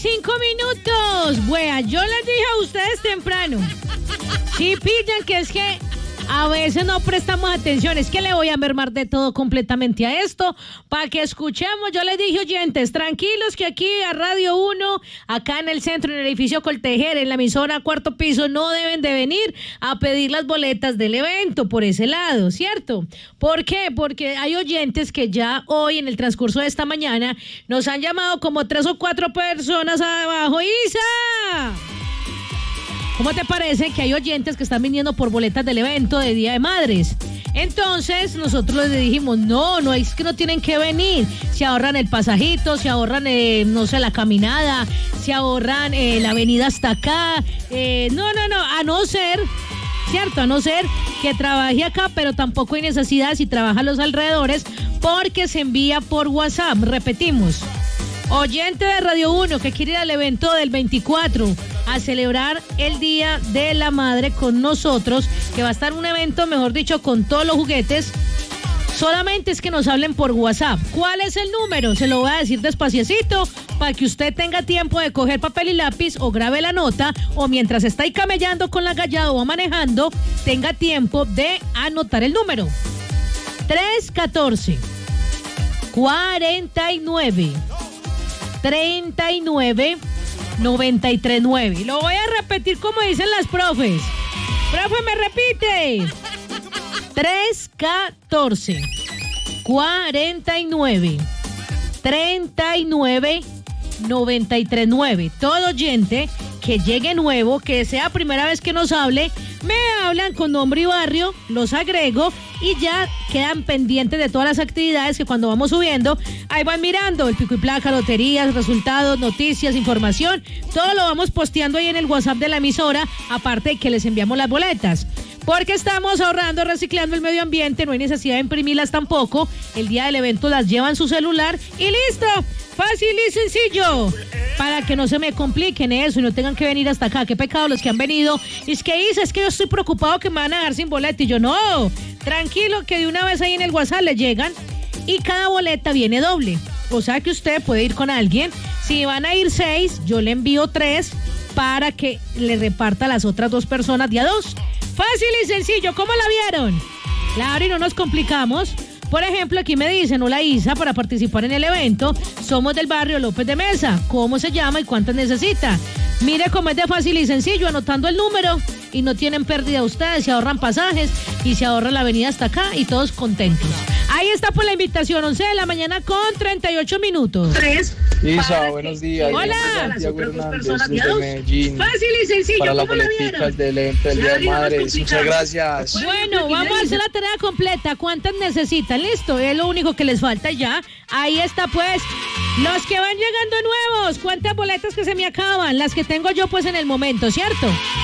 5:45. Bueno, yo les dije a ustedes temprano. Sí, pillan que es que a veces no prestamos atención. Es que le voy a mermar de todo completamente a esto para que escuchemos. Yo les dije, oyentes, tranquilos que aquí a Radio 1, acá en el centro, en el edificio Coltejer, en la emisora Cuarto Piso, no deben de venir a pedir las boletas del evento por ese lado, ¿cierto? ¿Por qué? Porque hay oyentes que ya hoy, en el transcurso de esta mañana, nos han llamado como 3 o 4 personas abajo. ¡Isa! ¿Cómo te parece que hay oyentes que están viniendo por boletas del evento de Día de Madres? Entonces nosotros les dijimos, no, es que no tienen que venir. Se ahorran el pasajito, se ahorran, no sé, la caminada, se ahorran la venida hasta acá. No, a no ser, ¿cierto? A no ser que trabaje acá, pero tampoco hay necesidad si trabaja a los alrededores porque se envía por WhatsApp. Repetimos. Oyente de Radio 1 que quiere ir al evento del 24 a celebrar el Día de la Madre con nosotros, que va a estar un evento, mejor dicho, con todos los juguetes, solamente es que nos hablen por WhatsApp. ¿Cuál es el número? Se lo voy a decir despaciecito para que usted tenga tiempo de coger papel y lápiz o grabe la nota, o mientras está ahí camellando con la gallada o va manejando, tenga tiempo de anotar el número. 314 49 39 939. Y lo voy a repetir como dicen las profes. Profe, me repite. 314 49 39 939. Todo oyente que llegue nuevo, que sea primera vez que nos hable, me hablan con nombre y barrio, los agrego y ya quedan pendientes de todas las actividades que cuando vamos subiendo, ahí van mirando el pico y placa, loterías, resultados, noticias, información, todo lo vamos posteando ahí en el WhatsApp de la emisora, aparte de que les enviamos las boletas. Porque estamos ahorrando, reciclando el medio ambiente, no hay necesidad de imprimirlas tampoco. El día del evento las llevan en su celular y listo. Fácil y sencillo. Para que no se me compliquen eso y no tengan que venir hasta acá. Qué pecado los que han venido. Y es que dice, es que yo estoy preocupado que me van a dejar sin boleta. Y yo, no, tranquilo que de una vez ahí en el WhatsApp le llegan. Y cada boleta viene doble. O sea que usted puede ir con alguien. Si van a ir 6, yo le envío 3 para que le reparta a las otras 2 personas de a 2. Fácil y sencillo, ¿cómo la vieron? Claro, y no nos complicamos. Por ejemplo, aquí me dicen, hola Isa, para participar en el evento, somos del barrio López de Mesa. ¿Cómo se llama y cuántas necesita? Mire cómo es de fácil y sencillo, anotando el número y no tienen pérdida ustedes, se ahorran pasajes y se ahorra la venida hasta acá y todos contentos. Ahí está por la invitación, 11 de la mañana con 38 minutos. 3. Isa, buenos días. Hola. Santiago Hernández desde Medellín. Fácil y sencillo, para las ¿cómo la boleticas vieron? del evento del Día de Madres. Muchas gracias. Bueno, vamos a hacer la tarea completa. ¿Cuántas necesitan? Listo, es lo único que les falta ya. Ahí está pues. Los que van llegando nuevos, ¿cuántas boletas que se me acaban? Las que tengo yo pues en el momento, ¿cierto?